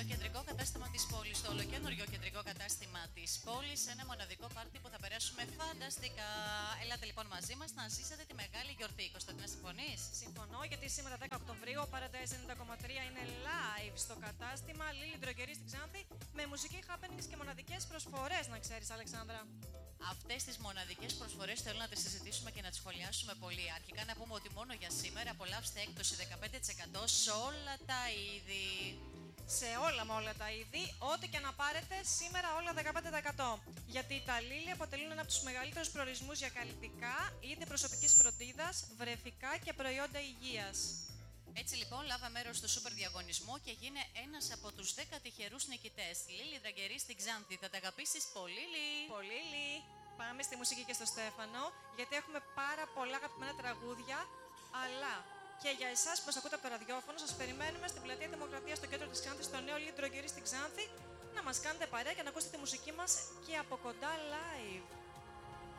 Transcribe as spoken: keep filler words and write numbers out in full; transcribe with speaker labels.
Speaker 1: στο κεντρικό κατάστημα της πόλης, στο ολοκένουργιο κεντρικό κατάστημα της πόλης, ένα μοναδικό πάρτι που θα περάσουμε φανταστικά. Ελάτε λοιπόν μαζί μας να ζήσετε τη μεγάλη γιορτή. Κωνσταντίνα, συμφωνείς?
Speaker 2: Συμφωνώ, γιατί σήμερα δέκα Οκτωβρίου ο Paradise ενενήντα κόμμα τρία είναι live στο κατάστημα Λίλη Ντρογκερή στην Ξάνθη με μουσική happenings και μοναδικές προσφορές, να ξέρεις, Αλεξάνδρα.
Speaker 1: Αυτές τις μοναδικές προσφορές θέλω να τις συζητήσουμε και να τις σχολιάσουμε πολύ. Αρχικά να πούμε ότι μόνο για σήμερα απολαύστε έκπτωση δεκαπέντε τοις εκατό σε όλα τα είδη.
Speaker 2: Σε όλα με όλα τα είδη, ό,τι και να πάρετε, σήμερα όλα δεκαπέντε τοις εκατό. Γιατί τα Λίλη αποτελούν ένα από τους μεγαλύτερους προορισμούς για καλλιτικά, είδη προσωπικής φροντίδας, βρεφικά και προϊόντα υγείας.
Speaker 1: Έτσι λοιπόν, λάβα μέρος στο σούπερ διαγωνισμό και γίνε ένας από τους δέκα τυχερούς νικητές. Λίλη Ντρογκερή στην Ξάνθη. Θα τα αγαπήσεις πολύ, Λί.
Speaker 2: Πολύ, Λί. Πάμε στη μουσική και στο Στέφανο, γιατί έχουμε πάρα πολλά αγαπημένα τραγούδια, αλλά και για εσάς που μας ακούτε από το ραδιόφωνο, σας περιμένουμε στην Πλατεία Δημοκρατίας στο κέντρο της Ξάνθης, στο νέο Λίλη Ντρογκερή στην Ξάνθη, να μας κάνετε παρέα και να ακούσετε τη μουσική μας και από κοντά live.